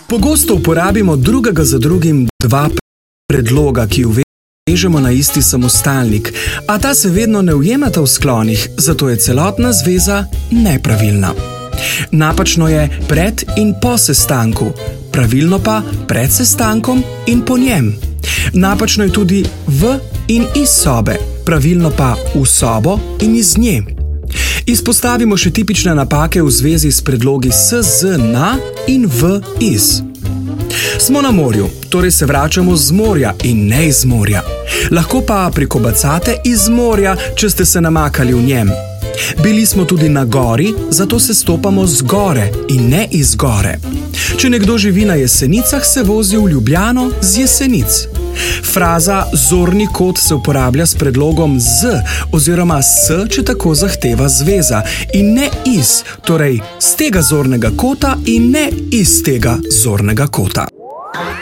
Pogosto uporabimo drugega za drugim dva predloga, ki uvežemo na isti samostalnik, a ta se vedno ne ujemata v sklonih, zato je celotna zveza nepravilna. Napačno je pred in po sestanku, pravilno pa pred sestankom in po njem. Napačno je tudi v in iz sobe, pravilno pa v sobo in iz nje. Izpostavimo še tipične napake v zvezi s predlogi s, z, na in v, iz. Smo na morju, torej se vračamo z morja in ne iz morja. Lahko pa prikobacate iz morja, če ste se namakali v njem. Bili smo tudi na gori, zato se stopamo z gore in ne iz gore. Če nekdo živi na Jesenicah, se vozi v Ljubljano z Jesenic. Fraza zorni kot se uporablja s predlogom z oziroma s, če tako zahteva zveza, in ne iz, torej z tega zornega kota in ne iz tega zornega kota.